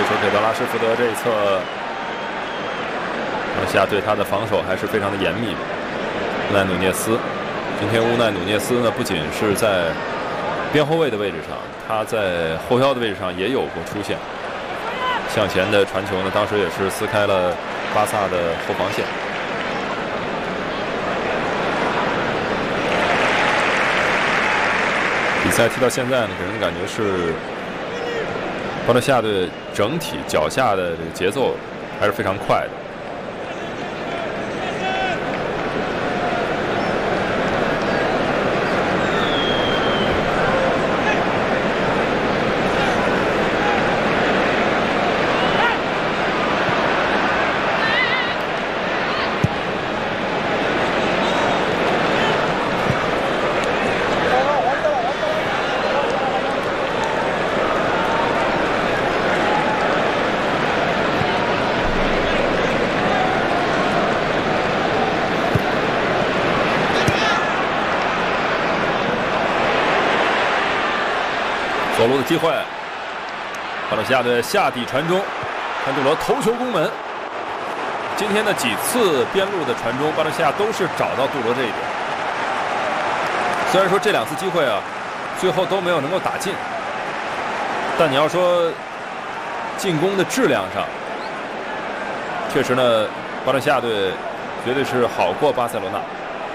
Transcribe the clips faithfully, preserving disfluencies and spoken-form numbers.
球给到拉什福德这一侧，当下对他的防守还是非常的严密。乌奈努涅斯，今天乌奈努涅斯呢，不仅是在边后卫的位置上，他在后腰的位置上也有过出现。向前的传球呢，当时也是撕开了巴萨的后防线。比赛踢到现在呢，给人的感觉是巴伦西亚队整体脚下的这个节奏还是非常快的。左路的机会，巴伦西亚队下底传中，潘杜罗头球攻门。今天的几次边路的传中，巴伦西亚都是找到杜罗这一点。虽然说这两次机会啊，最后都没有能够打进，但你要说进攻的质量上，确实呢，巴伦西亚队绝对是好过巴塞罗那。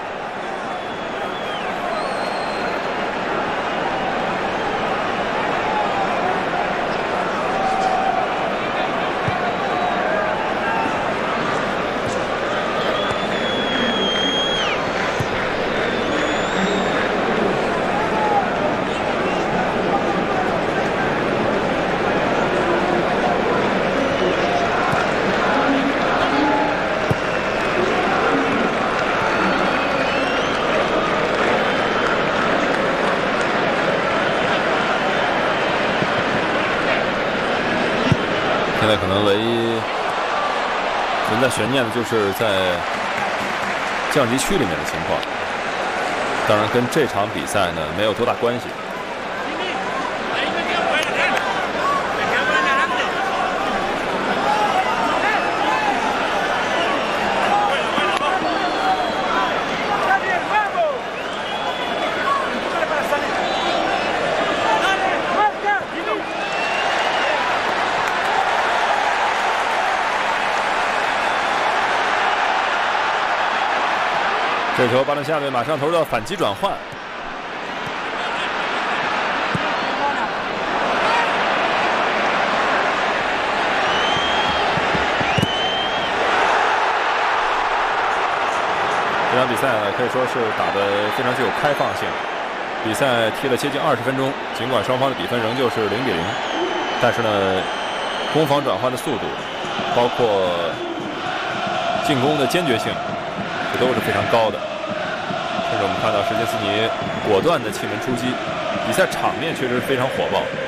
现在可能唯一存在悬念的就是在降级区里面的情况，当然跟这场比赛呢没有多大关系。这球巴伦西亚队马上投入到反击转换，这场比赛呢可以说是打得非常具有开放性。比赛踢了接近二十分钟，尽管双方的比分仍旧是零比零，但是呢，攻防转换的速度，包括进攻的坚决性，这都是非常高的。甚至我们看到什杰斯尼果断的气门出击，比赛场面确实是非常火爆。